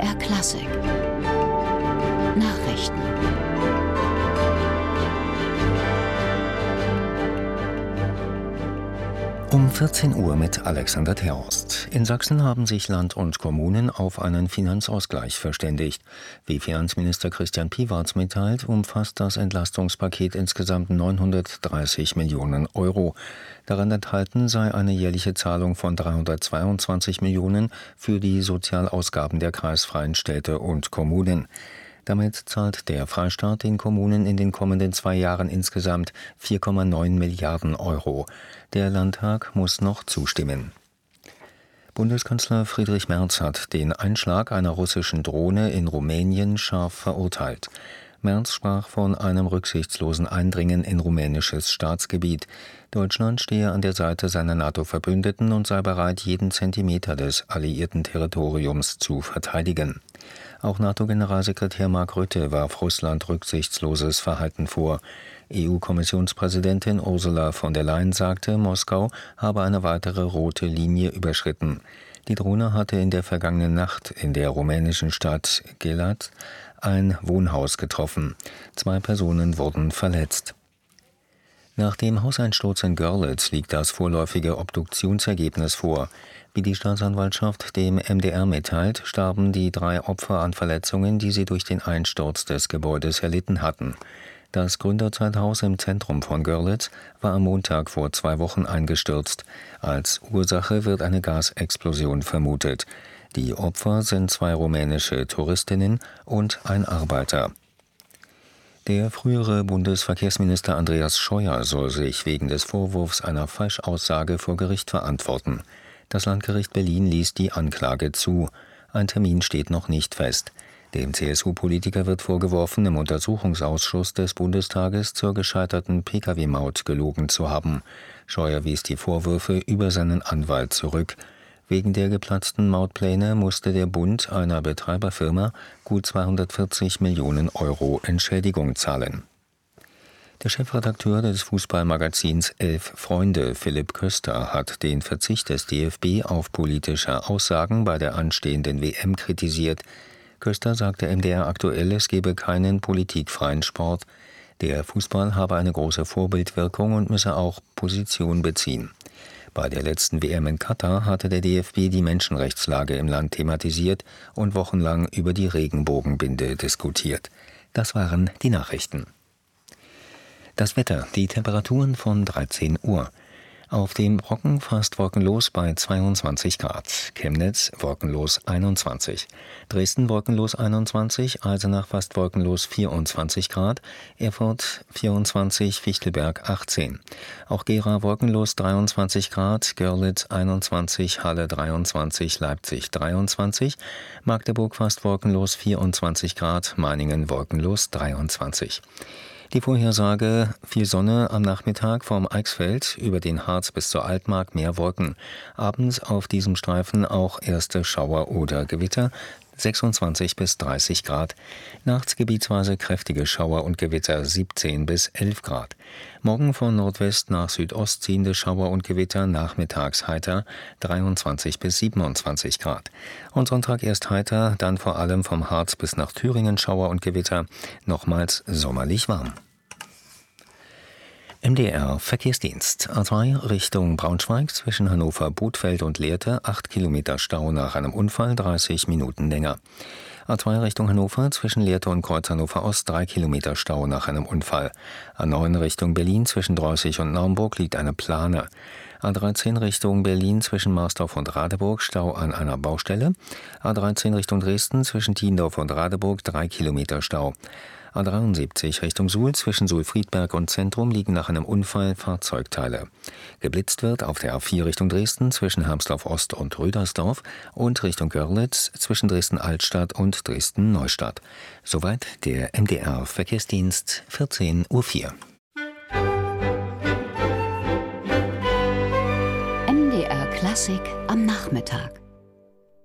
MDR Klassik Nachrichten. Um 14 Uhr mit Alexander Terhorst. In Sachsen haben sich Land und Kommunen auf einen Finanzausgleich verständigt. Wie Finanzminister Christian Piwarz mitteilt, umfasst das Entlastungspaket insgesamt 930 Millionen Euro. Daran enthalten sei eine jährliche Zahlung von 322 Millionen für die Sozialausgaben der kreisfreien Städte und Kommunen. Damit zahlt der Freistaat den Kommunen in den kommenden 2 Jahren insgesamt 4,9 Milliarden Euro. Der Landtag muss noch zustimmen. Bundeskanzler Friedrich Merz hat den Einschlag einer russischen Drohne in Rumänien scharf verurteilt. Merz sprach von einem rücksichtslosen Eindringen in rumänisches Staatsgebiet. Deutschland stehe an der Seite seiner NATO-Verbündeten und sei bereit, jeden Zentimeter des alliierten Territoriums zu verteidigen. Auch NATO-Generalsekretär Mark Rutte warf Russland rücksichtsloses Verhalten vor. EU-Kommissionspräsidentin Ursula von der Leyen sagte, Moskau habe eine weitere rote Linie überschritten. Die Drohne hatte in der vergangenen Nacht in der rumänischen Stadt Galați ein Wohnhaus getroffen. 2 Personen wurden verletzt. Nach dem Hauseinsturz in Görlitz liegt das vorläufige Obduktionsergebnis vor. Wie die Staatsanwaltschaft dem MDR mitteilt, starben die 3 Opfer an Verletzungen, die sie durch den Einsturz des Gebäudes erlitten hatten. Das Gründerzeithaus im Zentrum von Görlitz war am Montag vor 2 Wochen eingestürzt. Als Ursache wird eine Gasexplosion vermutet. Die Opfer sind 2 rumänische Touristinnen und ein Arbeiter. Der frühere Bundesverkehrsminister Andreas Scheuer soll sich wegen des Vorwurfs einer Falschaussage vor Gericht verantworten. Das Landgericht Berlin ließ die Anklage zu. Ein Termin steht noch nicht fest. Dem CSU-Politiker wird vorgeworfen, im Untersuchungsausschuss des Bundestages zur gescheiterten Pkw-Maut gelogen zu haben. Scheuer wies die Vorwürfe über seinen Anwalt zurück. Wegen der geplatzten Mautpläne musste der Bund einer Betreiberfirma gut 240 Millionen Euro Entschädigung zahlen. Der Chefredakteur des Fußballmagazins 11 Freunde, Philipp Köster, hat den Verzicht des DFB auf politische Aussagen bei der anstehenden WM kritisiert. Köster sagte MDR aktuell, es gebe keinen politikfreien Sport. Der Fußball habe eine große Vorbildwirkung und müsse auch Position beziehen. Bei der letzten WM in Katar hatte der DFB die Menschenrechtslage im Land thematisiert und wochenlang über die Regenbogenbinde diskutiert. Das waren die Nachrichten. Das Wetter, die Temperaturen von 13 Uhr. Auf dem Brocken fast wolkenlos bei 22 Grad. Chemnitz wolkenlos 21. Dresden wolkenlos 21. Eisenach fast wolkenlos 24 Grad. Erfurt 24. Fichtelberg 18. Auch Gera wolkenlos 23 Grad. Görlitz 21. Halle 23. Leipzig 23. Magdeburg fast wolkenlos 24 Grad. Meiningen wolkenlos 23. Die Vorhersage: viel Sonne am Nachmittag vom Eichsfeld über den Harz bis zur Altmark, mehr Wolken. Abends auf diesem Streifen auch erste Schauer oder Gewitter, 26 bis 30 Grad. Nachts gebietsweise kräftige Schauer und Gewitter, 17 bis 11 Grad. Morgen von Nordwest nach Südost ziehende Schauer und Gewitter, nachmittags heiter, 23 bis 27 Grad. Und Sonntag erst heiter, dann vor allem vom Harz bis nach Thüringen Schauer und Gewitter, nochmals sommerlich warm. MDR Verkehrsdienst. A2 Richtung Braunschweig zwischen Hannover-Bothfeld und Lehrte, 8 Kilometer Stau nach einem Unfall, 30 Minuten länger. A2 Richtung Hannover zwischen Lehrte und Kreuz Hannover Ost, 3 Kilometer Stau nach einem Unfall. A9 Richtung Berlin zwischen Dreußig und Naumburg liegt eine Plane. A13 Richtung Berlin zwischen Marsdorf und Radeburg, Stau an einer Baustelle. A13 Richtung Dresden zwischen Tiendorf und Radeburg, 3 Kilometer Stau. A73 Richtung Suhl zwischen Suhl-Friedberg und Zentrum liegen nach einem Unfall Fahrzeugteile. Geblitzt wird auf der A4 Richtung Dresden zwischen Hermsdorf Ost und Rüdersdorf und Richtung Görlitz zwischen Dresden-Altstadt und Dresden-Neustadt. Soweit der MDR Verkehrsdienst, 14:04 Uhr. MDR Klassik am Nachmittag.